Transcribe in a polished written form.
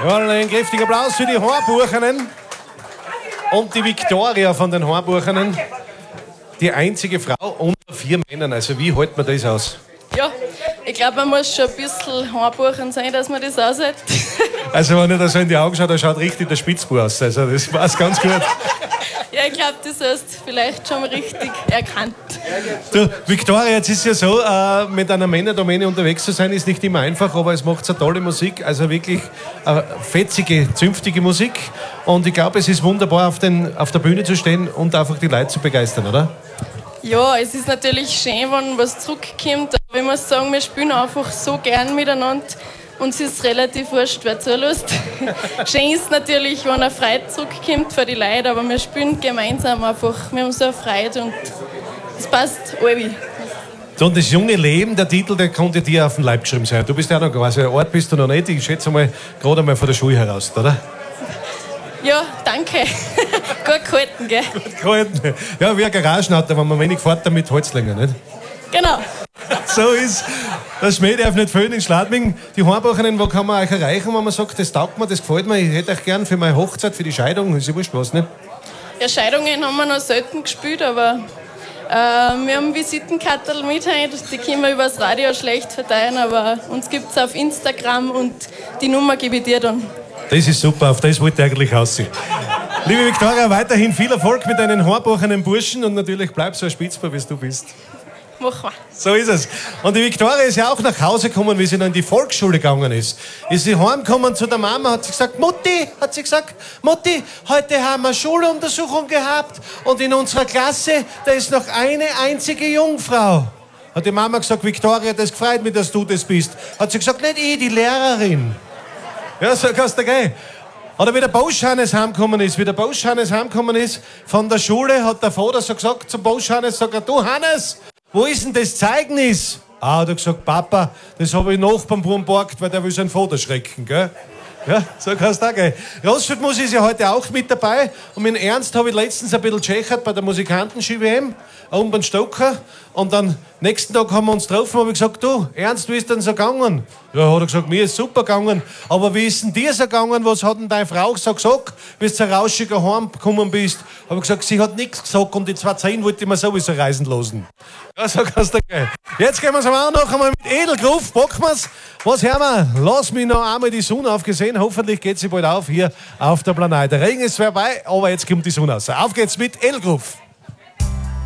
Ja, einen kräftigen Applaus für die Haarbuchenen und die Viktoria von den Haarbuchenen. Die einzige Frau unter 4 Männern. Also wie hält man das aus? Ja, ich glaube, man muss schon ein bisschen Haarbuchen sein, dass man das aushält. Also wenn ich da so in die Augen schaue, da schaut richtig der Spitzbub aus. Also das passt ganz gut. Ja, ich glaube, das hast du vielleicht schon richtig erkannt. Du, Viktoria, jetzt ist ja so, mit einer Männerdomäne unterwegs zu sein, ist nicht immer einfach, aber es macht so tolle Musik, also wirklich fetzige, zünftige Musik. Und ich glaube, es ist wunderbar, auf der Bühne zu stehen und einfach die Leute zu begeistern, oder? Ja, es ist natürlich schön, wenn was zurückkommt, aber ich muss sagen, wir spielen einfach so gern miteinander. Uns ist relativ wurscht, wer zulässt. Schön ist natürlich, wenn eine Freude zurückkommt für die Leute, aber wir spielen gemeinsam einfach. Wir haben so eine Freude und es passt alle. So, und das junge Leben, der Titel, der konnte dir auf den Leib geschrieben sein. Du bist ja noch quasi, Ort bist du noch nicht. Ich schätze mal, gerade einmal von der Schule heraus, oder? Ja, danke. Gut gehalten, gell? Gut gehalten. Ja, wie ein Garagenauto, wenn man wenig fährt, damit hält es länger, nicht? Genau. So ist das Schmäh darf nicht fehlen in Schladming. Die Haarbuchenen, wo kann man euch erreichen, wenn man sagt, das taugt mir, das gefällt mir, ich hätte euch gern für meine Hochzeit, für die Scheidung, ist ja wurscht was, nicht? Ja, Scheidungen haben wir noch selten gespielt, aber wir haben Visitenkarten mit heute, die können wir übers Radio schlecht verteilen, aber uns gibt es auf Instagram und die Nummer gebe ich dir dann. Das ist super, auf das wollte ich eigentlich aussehen. Liebe Viktoria, weiterhin viel Erfolg mit deinen haarbuchenen Burschen und natürlich bleib so ein Spitzbub, wie du bist. Machen wir. So ist es. Und die Viktoria ist ja auch nach Hause gekommen, wie sie noch in die Volksschule gegangen ist. Ist sie heimgekommen zu der Mama, hat sie gesagt, Mutti, heute haben wir Schuluntersuchung gehabt und in unserer Klasse, da ist noch eine einzige Jungfrau. Hat die Mama gesagt, Viktoria, das gefreut mich, dass du das bist. Hat sie gesagt, nicht ich, die Lehrerin. Ja, so kannst du gehen. Oder wie der Boschhannes heimgekommen ist, von der Schule, hat der Vater so gesagt zum Boschhannes, sagt er, du Hannes, wo ist denn das Zeugnis? Hat er gesagt, Papa, das habe ich noch beim Brunnen geborgt, weil der will seinen Vater schrecken, gell? Ja, so kannst du auch gehen. Rossfeld ist ja heute auch mit dabei. Und mit Ernst habe ich letztens ein bisschen tschechert bei der Musikanten-Ski-WM, oben beim Stocker. Und dann, nächsten Tag haben wir uns getroffen und habe gesagt, du, Ernst, wie ist denn so gegangen? Ja, hat er gesagt, mir ist super gegangen. Aber wie ist denn dir so gegangen? Was hat denn deine Frau so gesagt, bis du rauschiger heimgekommen bist? Habe ich gesagt, sie hat nichts gesagt und die 210 wollte ich mir sowieso reisen lassen. Ja, so kannst du gehen. Jetzt gehen wir es auch noch einmal mit Edelgruf. Packen wir's. Was hören wir? Lass mich noch einmal die Sonne aufgesehen. Hoffentlich geht sie bald auf hier auf der Planei. Der Regen ist vorbei, aber jetzt kommt die Sonne raus. Auf geht's mit Edelgruf.